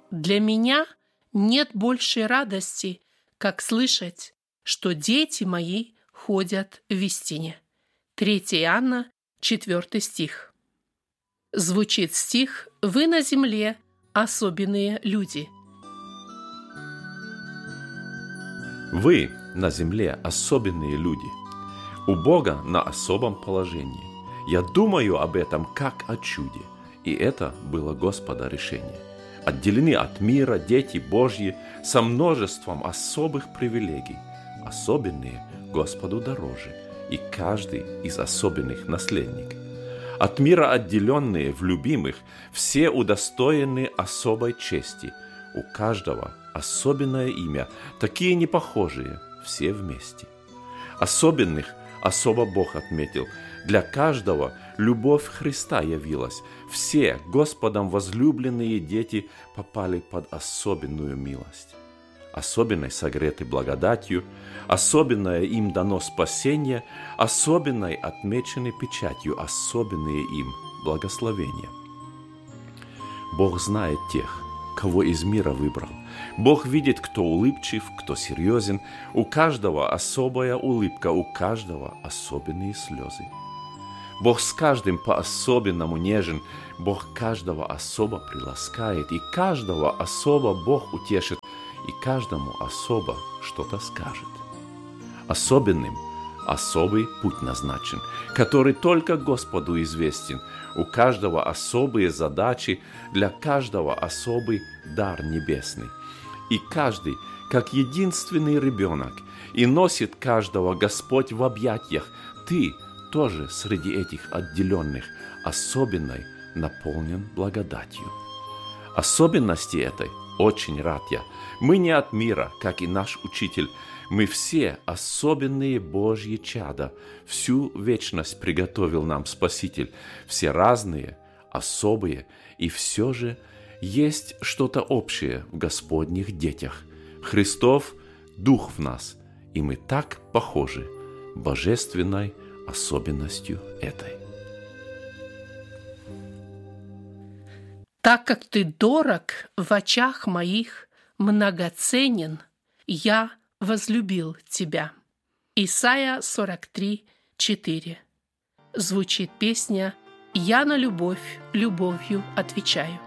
Для меня нет большей радости, как слышать, что дети мои ходят в истине. 3 Иоанна, 4 стих. Звучит стих «Вы на земле особенные люди». Вы на земле особенные люди. У Бога на особом положении. Я думаю об этом как о чуде. И это было Господа решение. Отделены от мира дети Божьи со множеством особых привилегий. Особенные Господу дороже. И каждый из особенных наследник. От мира отделенные в любимых, все удостоены особой чести. У каждого особенное имя, такие непохожие, все вместе. Особенных особо Бог отметил. Для каждого любовь Христа явилась. Все Господом возлюбленные дети попали под особенную милость. Особенной согреты благодатью, особенное им дано спасение, особенной отмечены печатью, особенные им благословения. Бог знает тех, кого из мира выбрал. Бог видит, кто улыбчив, кто серьезен. У каждого особая улыбка, у каждого особенные слезы. Бог с каждым по-особенному нежен, Бог каждого особо приласкает, и каждого особо Бог утешит, и каждому особо что-то скажет. Особенным особый путь назначен, который только Господу известен. У каждого особые задачи, для каждого особый дар небесный. И каждый, как единственный ребенок, и носит каждого Господь в объятиях. Ты тоже среди этих отделенных, особенной, наполнен благодатью. Особенности этой очень рад я. Мы не от мира, как и наш учитель. Мы все особенные Божьи чада. Всю вечность приготовил нам Спаситель. Все разные, особые, и все же есть что-то общее в Господних детях. Христов Дух в нас, и мы так похожи божественной особенностью этой. Так как ты дорог в очах моих, многоценен, я возлюбил тебя. Исайя 43, 4. Звучит песня «Я на любовь любовью отвечаю».